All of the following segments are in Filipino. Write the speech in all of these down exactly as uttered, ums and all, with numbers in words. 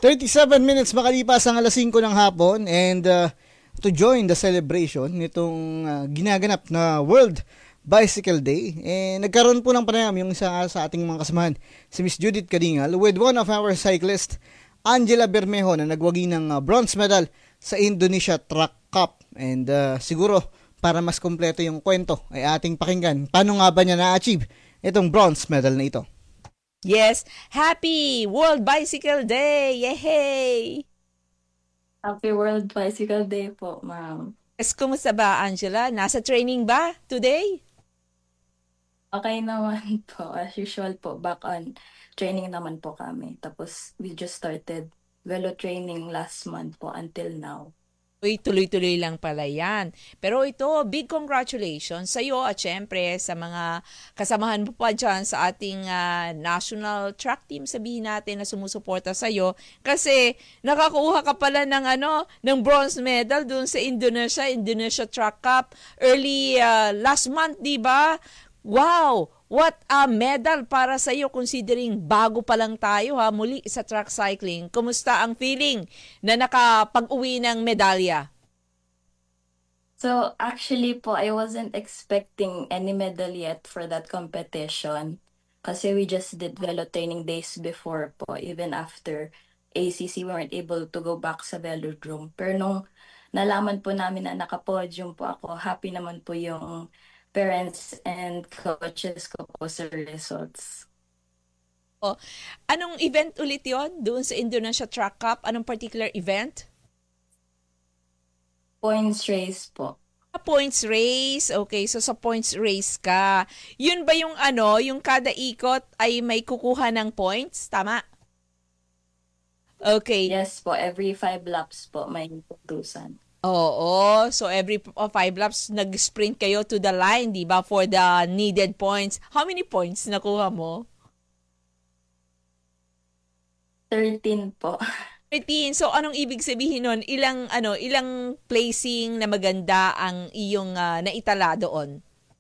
thirty-seven minutes makalipas ang alas singko ng hapon and uh, to join the celebration nitong uh, ginaganap na World Bicycle Day, eh, nagkaroon po ng panayam yung isa sa ating mga kasamahan, si Miss Judith Kadingal, with one of our cyclists, Angela Bermejo, na nagwagi ng uh, bronze medal sa Indonesia Track Cup. And uh, siguro, para mas kompleto yung kwento, ay ating pakinggan paano nga ba niya na-achieve itong bronze medal na ito. Yes, happy World Bicycle Day! Yay! Happy World Bicycle Day po, ma'am. Yes, kumusta ba, Angela? Nasa training ba today? Okay naman po. As usual po, back on training naman po kami. Tapos, we just started velo training last month po until now. Uy, tuloy-tuloy lang pala yan. Pero ito, big congratulations sa iyo at syempre sa mga kasamahan mo pa dyan sa ating uh, national track team, sabihin natin na sumusuporta sa iyo. Kasi nakakuha ka pala ng, ano, ng bronze medal dun sa Indonesia, Indonesia Track Cup early uh, last month, di ba? Wow! What a medal para sa iyo considering bago pa lang tayo ha muli sa track cycling. Kumusta ang feeling na nakapag-uwi ng medalya? So, actually po, I wasn't expecting any medal yet for that competition. Kasi we just did velo training days before po, even after A C C, we weren't able to go back sa velodrome. Pero nung nalaman po namin na naka-podium po ako, happy naman po yung parents and coaches ko po sa results. Oh, anong event ulit yon doon sa Indonesia Track Cup? Anong particular event? Points race po. A points race. Okay, so sa points race ka. Yun ba yung ano, yung kada ikot ay may kukuha ng points? Tama? Okay. Yes po, every five laps po may tutusan. Oo, so every uh, five laps, nag-sprint kayo to the line, di ba, for the needed points. How many points nakuha mo? thirteen po. thirteen. So anong ibig sabihin nun? Ilang ano, ilang placing na maganda ang iyong uh, naitala doon?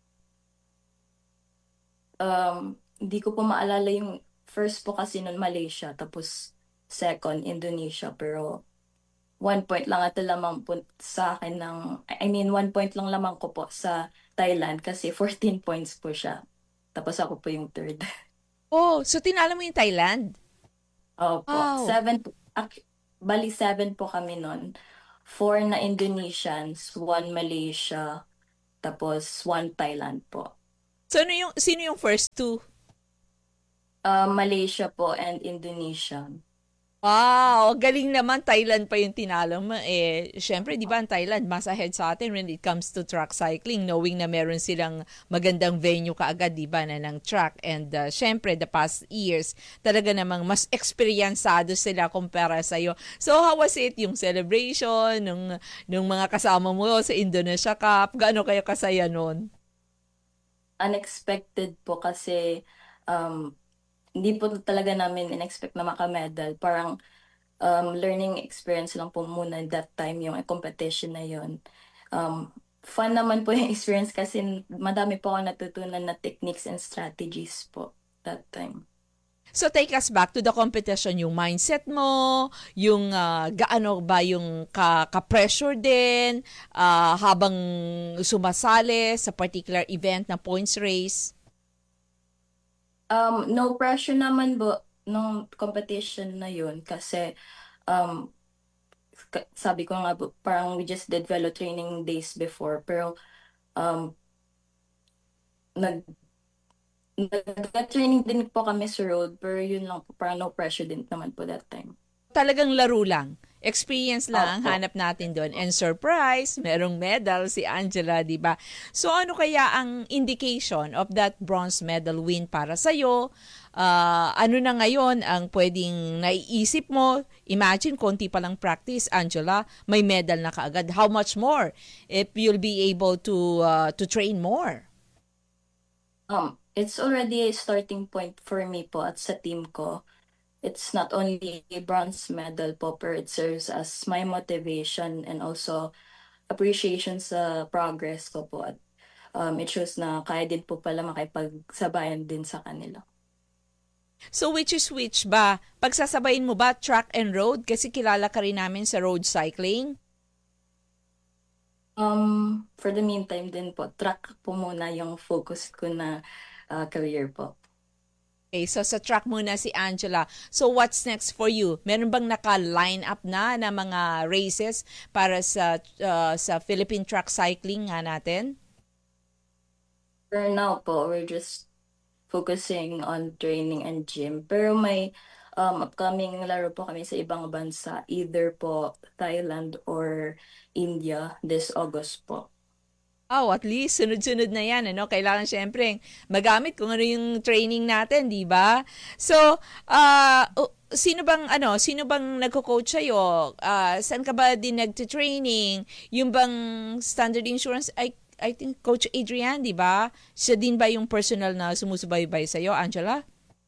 Um, hindi ko po maalala yung first po kasi nun Malaysia, tapos second Indonesia, pero one point lang ata lamang po sa akin ng, I mean, one point lang lamang ko po sa Thailand kasi fourteen points po siya. Tapos ako po yung third. Oh, so tinalo mo yung Thailand? Opo. Wow. Seven, ak- bali seven po kami nun. Four na Indonesians, one Malaysia, tapos one Thailand po. So ano yung, sino yung first two? Uh, Malaysia po and Indonesia. Wow, galing naman. Thailand pa yung tinalo mo. Eh, syempre, di ba ang Thailand mas ahead sa atin when it comes to track cycling, knowing na meron silang magandang venue kaagad, di ba, na ng track. And uh, syempre, the past years, talaga namang mas eksperyensado sila kumpara sa'yo. So, how was it? Yung celebration, nung, nung mga kasama mo sa Indonesia Cup, gaano kayo kasaya nun? Unexpected po kasi um, hindi po talaga namin in-expect na makamedal. Parang um, learning experience lang po muna that time yung competition na yun. Um, fun naman po yung experience kasi madami po ako natutunan na techniques and strategies po that time. So take us back to the competition, yung mindset mo, yung uh, gaano ba yung ka- ka-pressure din uh, habang sumasali sa particular event na points race? Um, no pressure naman po nung competition na yun kasi um, k- sabi ko nga po, parang we just did velo training days before pero um, nag nag-training din po kami sa road pero yun lang po, parang no pressure din naman po that time. Talagang laro lang. Experience lang ang Opo. hanap natin doon. And surprise, merong medal si Angela, di ba? So ano kaya ang indication of that bronze medal win para sa'yo? Uh, ano na ngayon ang pwedeng naiisip mo? Imagine, konti pa lang practice, Angela, may medal na kaagad. How much more if you'll be able to uh, to train more? Um, it's already a starting point for me po at sa team ko. It's not only a bronze medal po, pero it serves as my motivation and also appreciation sa progress ko po. At um, it shows na kaya din po pala makipagsabayan din sa kanila. So which is which ba? Pagsasabayin mo ba track and road? Kasi kilala ka rin namin sa road cycling. Um, for the meantime din po, track po muna yung focus ko na uh, career po. Okay, so sa track muna si Angela. So what's next for you? Meron bang naka-line up na na mga races para sa uh, sa Philippine track cycling nga natin? For now po, we're just focusing on training and gym. Pero may um, upcoming laro po kami sa ibang bansa, either po Thailand or India this August po. Oh, at least sunod-sunod na yan, ano? Kailangan syempre magamit kung ano yung training natin, di ba? So, uh, sino bang ano, sino bang nagko-coach sa'yo? Uh, saan ka ba din nagte-training? Yung bang Standard Insurance, I, I think Coach Adrian, di ba? Siya din ba yung personal na sumusubaybay sa'yo, Angela?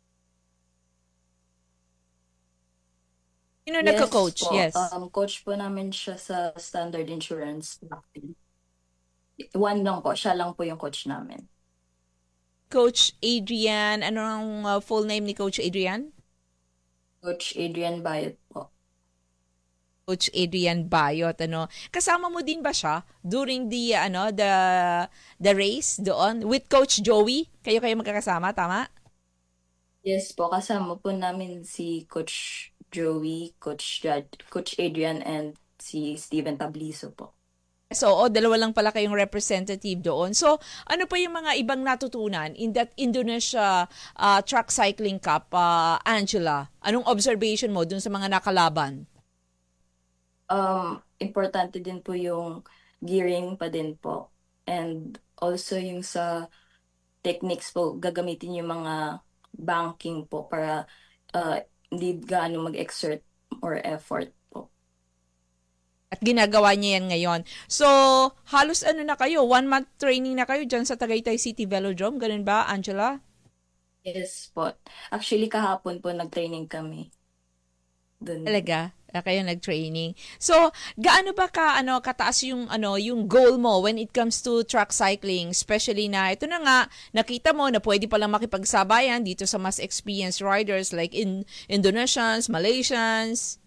Sino Yes nagko-coach? po. Yes. Um, coach po namin siya sa Standard Insurance. One lang po. Siya lang po yung coach namin. Coach Adrian, ano ang uh, full name ni Coach Adrian? Coach Adrian Bayot po. Coach Adrian Bayot, ano? Kasama mo din ba siya during the ano the the race doon with Coach Joey? Kayo kayo magkakasama, tama? Yes po, kasama po namin si Coach Joey, Coach Jad, Coach Adrian, and si Steven Tabliso po. So, oh, dalawa lang pala kayong representative doon. So, ano pa yung mga ibang natutunan in that Indonesia uh, Track Cycling Cup, uh, Angela? Anong observation mo dun sa mga nakalaban? Um, importante din po yung gearing pa din po. And also yung sa techniques po, gagamitin yung mga banking po para uh, hindi gaano mag-exert or effort po. At ginagawa niya yan ngayon. So, halos ano na kayo, one month training na kayo dyan sa Tagaytay City Velodrome. Ganun ba, Angela? Yes po. Actually, kahapon po nag-training kami. Dun. Talaga? Ah, kayo nag-training. So, gaano ba ka ano kataas yung ano yung goal mo when it comes to track cycling, especially na ito na nga nakita mo na pwede palang makipagsabayan dito sa mas experienced riders like in Indonesians, Malaysians.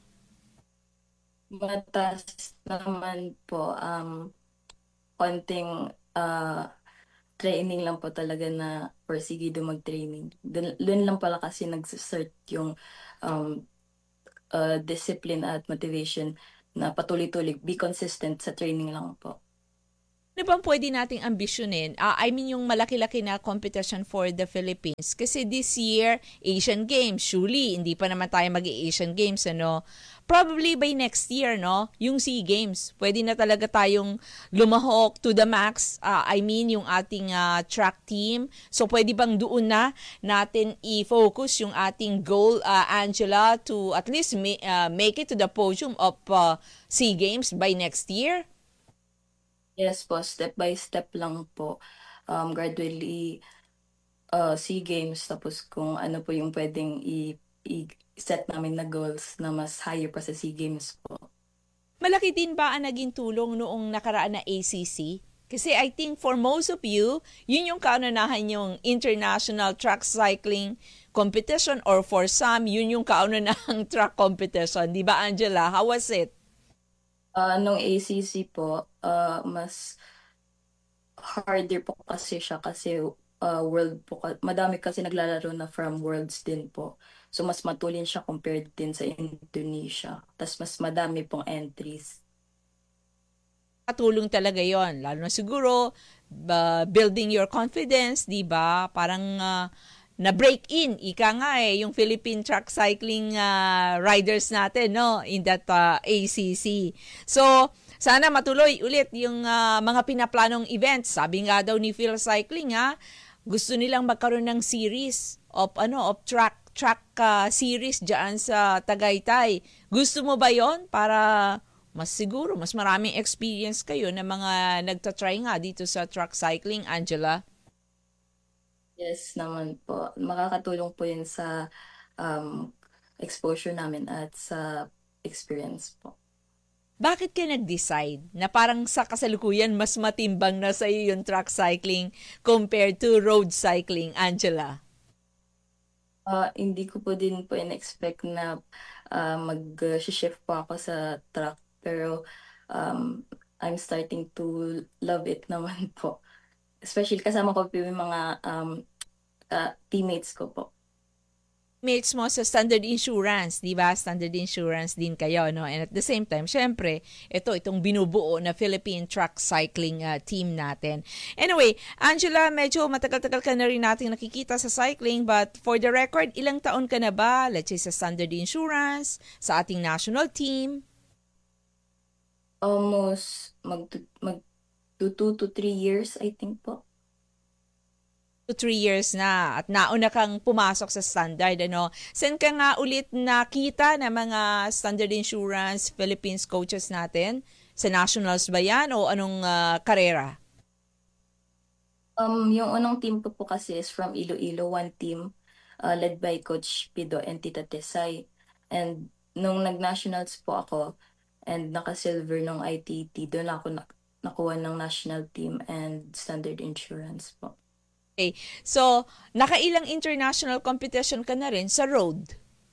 Mataas naman po. Um, konting uh, training lang po talaga na porsigido mag-training. Dun, dun lang pala kasi nag-start yung um, uh, discipline at motivation na patuloy-tuloy, be consistent sa training lang po. Ano bang pwede nating ambisyonin? Uh, I mean yung malaki-laki na competition for the Philippines. Kasi this year, Asian Games, surely, hindi pa naman tayo mag-Asian Games, ano? Probably by next year, no? Yung SEA Games, pwede na talaga tayong lumahok to the max. Uh, I mean, yung ating uh, track team. So, pwede bang doon na natin i-focus yung ating goal, uh, Angela, to at least ma- uh, make it to the podium of uh, SEA Games by next year? Yes po, step by step lang po. Um, gradually, uh, SEA Games, tapos kung ano po yung pwedeng i- i-set namin na goals na mas higher pa sa SEA Games po. Malaki din ba ang naging tulong noong nakaraan na A C C? Kasi I think for most of you, yun yung kaunanahan yung international track cycling competition or for some, yun yung kaunanahang track competition. Di ba, Angela? How was it? Uh, nung A C C po, uh, mas harder po kasi siya kasi uh, world po, madami kasi naglalaro na from worlds din po. So mas matulin siya compared din sa Indonesia. Tapos mas madami pong entries. Katulong talaga yon, lalo na siguro uh, building your confidence, di ba? Parang uh, na break in, ika nga eh, yung Philippine track cycling uh, riders natin, no, in that uh, A C C. So, sana matuloy ulit yung uh, mga pinaplanong events. Sabi nga daw ni Phil Cycling, ha, gusto nilang magkaroon ng series of ano, of track track uh, series diyan sa Tagaytay. Gusto mo ba 'yon para mas siguro mas maraming experience kayo na mga nagta-try nga dito sa track cycling, Angela? Yes naman po. Makakatulong po yun sa um, exposure namin at sa experience po. Bakit ka nag-decide na parang sa kasalukuyan mas matimbang na sa iyo yung track cycling compared to road cycling, Angela? Ah, hindi ko po din po in-expect na ah, mag-shift po ako sa track. Pero um, I'm starting to love it naman po. Especially kasama ko po yung mga um, ah, teammates ko po. Mates mo sa Standard Insurance, 'di ba? Standard Insurance din kayo, no? And at the same time, syempre, ito itong binubuo na Philippine Track Cycling uh, team natin. Anyway, Angela, medyo matagal-tagal ka na rin nating nakikita sa cycling, but for the record, ilang taon ka na ba? Let's say sa Standard Insurance, sa ating national team. Almost mag, mag to two to three years, I think po. To three years na at nauna kang pumasok sa Standard, ano? Saan ka nga ulit nakita ng mga Standard Insurance Philippines coaches natin? Sa Nationals ba yan o anong ah, karera? Um, yung unang team ko po kasi is from Iloilo, one team uh, led by Coach Pido and Tita Tesay. And nung nag-nationals po ako and naka-silver nung I T T, doon ako na- nakuha ng national team and Standard Insurance po. Okay. So, nakailang international competition ka na rin sa road?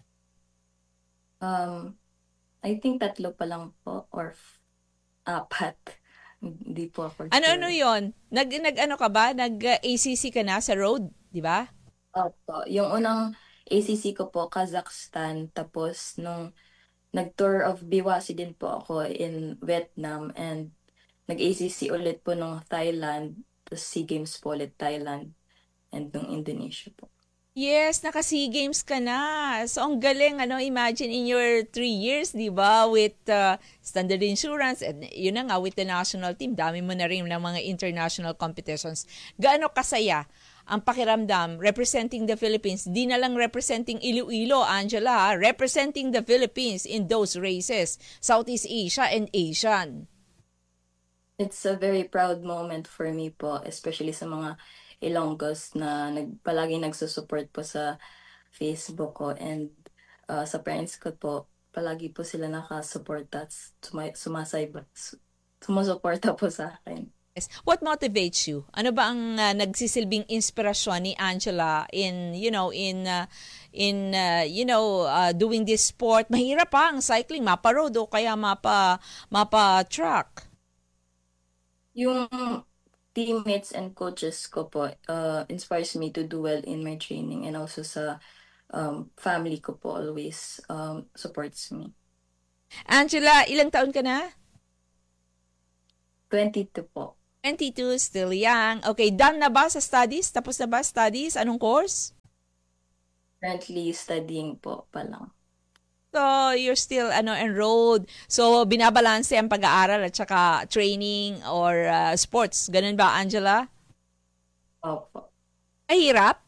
Um, I think tatlo pa lang po or f- apat. Hindi po ako Ano-ano sure. yon? Nag, nag ano ka ba? Nag-A C C ka na sa road, di ba? Opo. Yung unang A C C ko po, Kazakhstan. Tapos nung nag-tour of Biwasi din po ako in Vietnam and nag-A C C ulit po nung Thailand. Tapos SEA Games po ulit Thailand and nung Indonesia po. Yes, naka-SEA Games ka na. So, ang galing, ano, imagine in your three years, di ba, with uh, Standard Insurance, and yun na nga, with the national team, dami mo na rin ng mga international competitions. Gaano kasaya ang pakiramdam representing the Philippines, di na lang representing Iloilo, Angela, ha? Representing the Philippines in those races, Southeast Asia and Asian. It's a very proud moment for me po, especially sa mga Ilonggos na nag, palagi nagsusupport po sa Facebook ko and uh, sa parents ko po, palagi po sila nakasupport at suma- sumasay, su- sumusuporta po sa akin. Yes. What motivates you? Ano ba ang uh, nagsisilbing inspirasyon ni Angela in, you know, in uh, in uh, you know, uh, doing this sport? Mahirap pa ang cycling, mapa road o kaya mapa mapa track. Yung teammates and coaches ko po uh, inspires me to do well in my training and also sa um, family ko po always um, supports me. Angela, ilang taon ka na? twenty-two po. twenty-two, still young. Okay, done na ba sa studies? Tapos na ba studies? Anong course? Currently studying po pa lang. So, you're still ano enrolled. So, binabalanse ang pag-aaral at saka training or uh, sports. Ganun ba, Angela? Opo. Mahirap.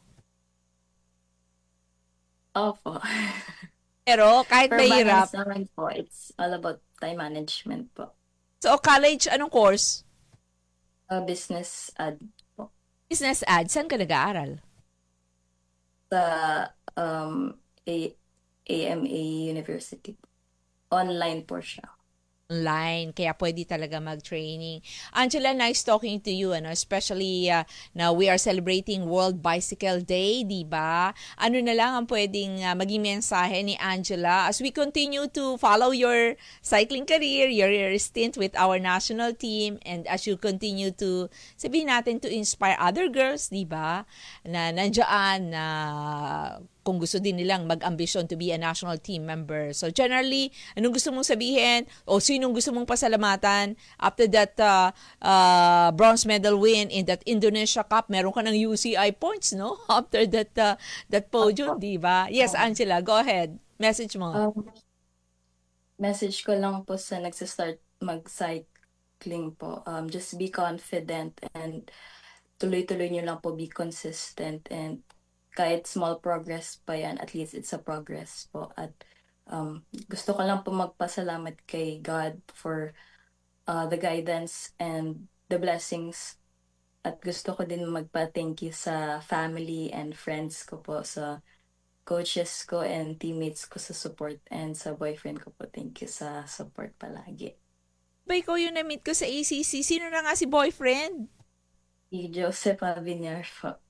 Opo. Pero kahit For mahirap. balance naman po, it's all about time management po. So, college, anong course? Uh, business ad po. Business ad. Saan ka nag-aaral? Sa um, A AMA University. Online po siya. Online, kaya pwede talaga mag-training. Angela, nice talking to you, ano, especially uh, now we are celebrating World Bicycle Day, di ba? Ano na lang ang pwedeng uh, maging mensahe ni Angela as we continue to follow your cycling career, your, your stint with our national team, and as you continue to, sabihin natin, to inspire other girls, di ba? Na nandiyan, na kung gusto din nilang mag-ambisyon to be a national team member. So generally, anong gusto mong sabihin o sinong gusto mong pasalamatan after that uh, uh, bronze medal win in that Indonesia Cup, meron ka ng U C I points, no? After that uh, that podium, di ba? Yes, Angela, go ahead. Message mo. Um, message ko lang po sa nagsistart mag-cycling po. Um, just be confident and tuloy-tuloy nyo lang po, be consistent and kahit small progress pa yan, at least it's a progress po. At um, gusto ko lang po magpasalamat kay God for uh, the guidance and the blessings. At gusto ko din magpa-thank you sa family and friends ko po, sa coaches ko and teammates ko sa support, and sa boyfriend ko po. Thank you sa support palagi. Ba, ikaw yung na-meet ko sa A C C. Sino na nga si boyfriend? Si Joseph Aviñar po.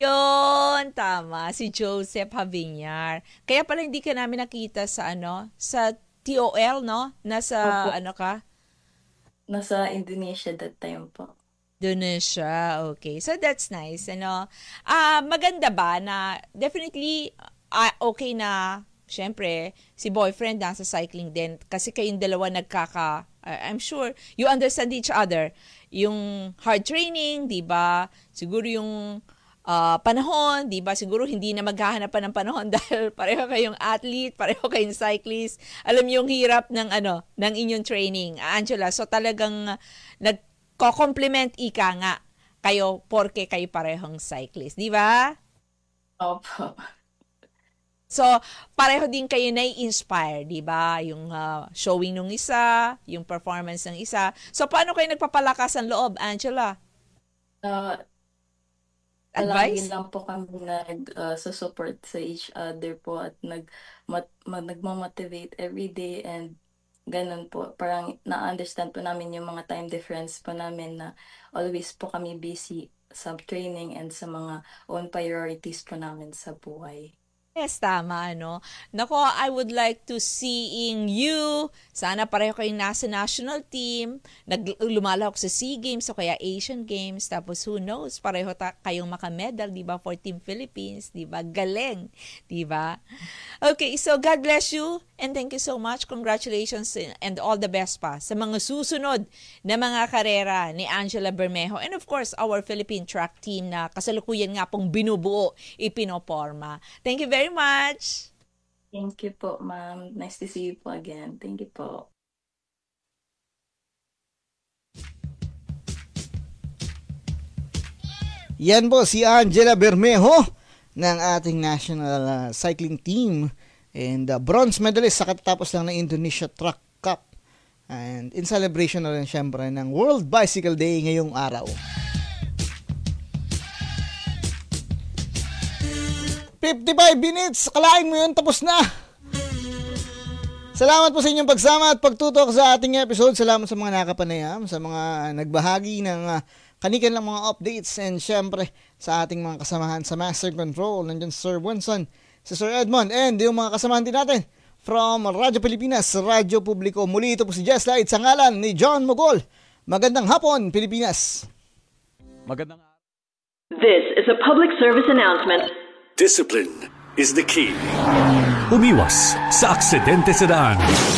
Yun, tama. Si Joseph Javiñar. Kaya pala hindi ka namin nakita sa ano, sa T O L, no? Nasa, Opo. ano ka? Nasa Indonesia that time po. Doon na siya. Okay. So, that's nice. Ano? Ah, maganda ba na definitely ah, okay na, syempre, si boyfriend nasa cycling din kasi kayong dalawa nagkaka, uh, I'm sure, you understand each other. Yung hard training, di ba? Siguro yung uh, panahon, di ba? Siguro hindi na maghahanap pa ng panahon dahil pareho kayong athlete, pareho kayong cyclist. Alam yung hirap ng ano, ng inyong training, Angela. So talagang nagko-complement ika nga kayo porke kayo parehong cyclist, di ba? Opo. So, pareho din kayo na-inspire, di ba? Yung uh, showing ng isa, yung performance ng isa. So, paano kayo nagpapalakas ang loob, Angela? Uh, Advice? Palagi lang po kami nag-support sa each other po at nag, mat, ma, nagmamotivate every day and ganun po. Parang na-understand po namin yung mga time difference po namin na always po kami busy sa training and sa mga own priorities po namin sa buhay. Yes, tama, no? Nako, I would like to seeing you. Sana pareho kayong nasa national team. Nag lumalahok sa SEA Games o kaya Asian Games. Tapos who knows, pareho ta- kayong makamedal, di ba? For Team Philippines, di ba? Galing, di ba? Okay, so God bless you and thank you so much. Congratulations and all the best pa sa mga susunod na mga karera ni Angela Bermejo. And of course, our Philippine track team na kasalukuyan nga pong binubuo, ipinoporma. Thank you very very much. Thank you po, ma'am. Nice to see you po again. Thank you po. Yan po si Angela Bermejo ng ating national uh, cycling team and uh, bronze medalist sa katatapos lang ng Indonesia Track Cup. And in celebration na rin syempre ng World Bicycle Day ngayong araw. fifty-five minutes, kalain mo yun, tapos na. Salamat po sa inyong pagsama at pagtutok sa ating episode. Salamat sa mga nakapanayam, sa mga nagbahagi ng uh, kanilang mga updates, and syempre sa ating mga kasamahan sa Master Control. Nandiyan si Sir Winston, si Sir Edmond, and yung mga kasamahan din natin from Radyo Pilipinas, Radyo Publiko. Muli ito po si Just Light sa ngalan ni John Mogol. Magandang hapon, Pilipinas. Magandang This is a public service announcement. Discipline is the key. Umiwas sa aksidente sa daan.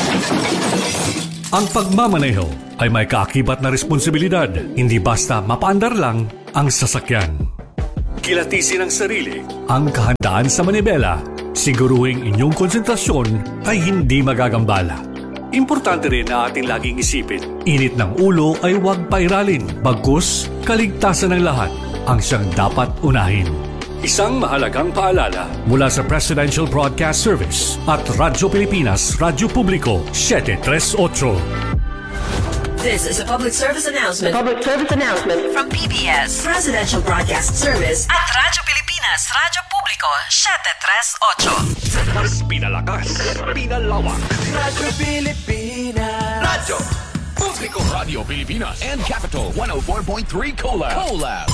Ang pagmamaneho ay may kaakibat na responsibilidad. Hindi basta mapaandar lang ang sasakyan. Kilatisin ang sarili. Ang kahandaan sa manibela. Siguruhing inyong konsentrasyon ay hindi magagambala. Importante rin na ating laging isipin. Init ng ulo ay huwag pairalin. Bagkus, kaligtasan ng lahat ang siyang dapat unahin. Isang mahalagang paalala mula sa Presidential Broadcast Service at Radyo Pilipinas, Radyo Publiko, seven thirty-eight. This is a public service announcement. Public service announcement From P B S, Presidential Broadcast Service at Radyo Pilipinas, Radyo Publiko, seven thirty-eight. mas pinalakas, pinalawak. Radyo Pilipinas. Radyo Publiko, Radio Pilipinas and Capital one oh four point three Collab. Collab.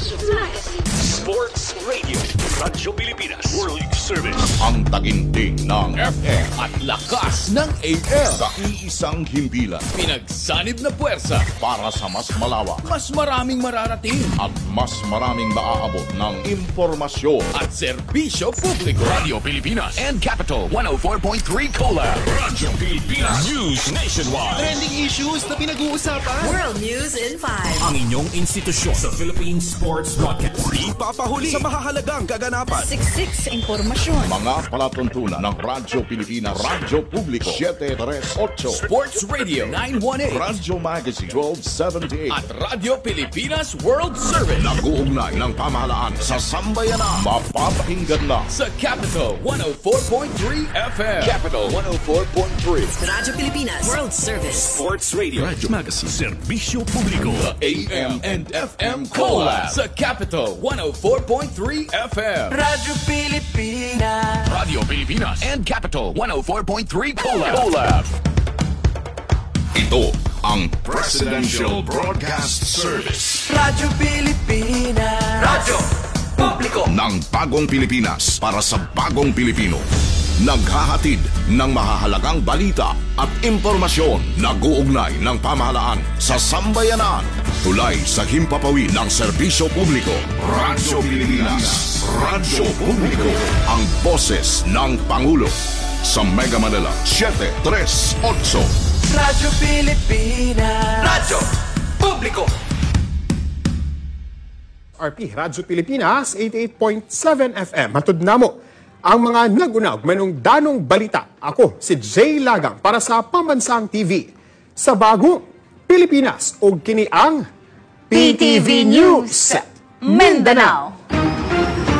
Sports Radio, Radyo Pilipinas, World Service. Ang taginting ng F M at lakas ng A M. sa iisang himpilan Pinagsanib na puwersa para sa mas malawak mas maraming mararating at mas maraming maaabot ng impormasyon. at serbisyo publiko. Radio Pilipinas and Capital one oh four point three Collab. Radyo Pilipinas, News Nationwide. Trending issues na pinag-uusapan. World News in five. Ang inyong institusyon sa Philippine Sports Broadcast. Ipapahuli sa mahahalagang kaganapan. Siksik sa impormasyon. Mga palatuntunan ng Radyo Pilipinas, Radyo Publiko, seven thirty-eight, Sports Radio nine eighteen Radyo Magazine, twelve seventy-eight. at Radio Pilipinas World Service. Nag-uugnay ng pamahalaan sa sambayanan. Mapapakinggan na Sa Capital one oh four point three F M. Capital one oh four point three. Radyo Pilipinas World Service. Sports Radio, Radyo Magazine, Serbisyo Publiko. A M and F M Collab sa Capital one oh four point three F M. Radyo Pilipinas. Radio Pilipinas and Capital one oh four point three Collab. Collab. ito ang Presidential Broadcast Service. Radyo Pilipinas. Radyo Publiko ng bagong Pilipinas para sa bagong Pilipino. Naghahatid ng mahahalagang balita at impormasyon. Nag-uugnay ng pamahalaan sa sambayanan. Tulay sa himpapawid ng serbisyo publiko. Radyo Pilipinas. Radyo Publiko. Ang boses ng Pangulo. Sa Mega Manila, seven three eight. Radyo Pilipinas. Radyo Publiko. R P, Radyo Pilipinas, eighty-eight point seven F M. Matud na mo ang mga nagunag manong danong balita. Ako, si Jay Lagang para sa Pambansang T V. Sa bagong Pilipinas o kini ang P T V News Mindanao.